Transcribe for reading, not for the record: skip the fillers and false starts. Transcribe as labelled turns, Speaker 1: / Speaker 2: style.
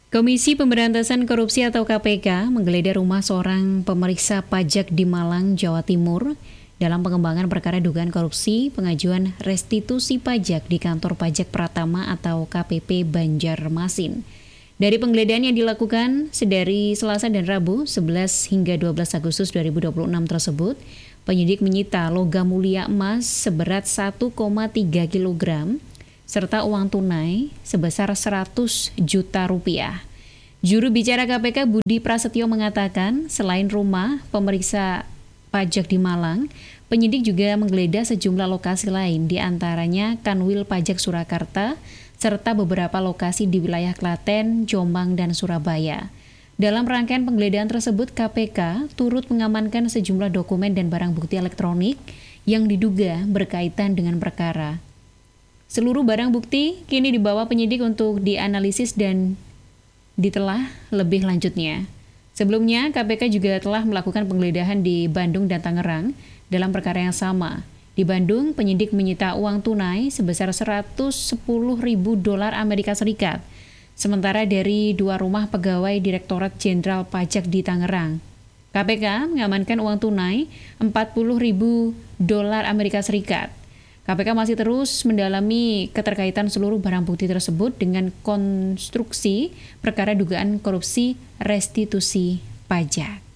Speaker 1: Komisi Pemberantasan Korupsi atau KPK menggeledah rumah seorang pemeriksa pajak di Malang, Jawa Timur dalam pengembangan perkara dugaan korupsi pengajuan restitusi pajak di Kantor Pajak Pratama atau KPP Banjarmasin. Dari penggeledahan yang dilakukan sedari Selasa dan Rabu 11 hingga 12 Agustus 2026 tersebut, penyidik menyita logam mulia emas seberat 1,3 kg serta uang tunai sebesar 100 juta rupiah. Juru bicara KPK Budi Prasetyo mengatakan, selain rumah pemeriksa pajak di Malang, penyidik juga menggeledah sejumlah lokasi lain, di antaranya Kanwil Pajak Surakarta, serta beberapa lokasi di wilayah Klaten, Jombang, dan Surabaya. Dalam rangkaian penggeledahan tersebut, KPK turut mengamankan sejumlah dokumen dan barang bukti elektronik yang diduga berkaitan dengan perkara. Seluruh barang bukti kini dibawa penyidik untuk dianalisis dan ditelah lebih lanjutnya. Sebelumnya, KPK juga telah melakukan penggeledahan di Bandung dan Tangerang dalam perkara yang sama. Di Bandung, penyidik menyita uang tunai sebesar 110.000 dolar Amerika Serikat. Sementara dari dua rumah pegawai Direktorat Jenderal Pajak di Tangerang, KPK mengamankan uang tunai 40.000 dolar Amerika Serikat. KPK masih terus mendalami keterkaitan seluruh barang bukti tersebut dengan konstruksi perkara dugaan korupsi restitusi pajak.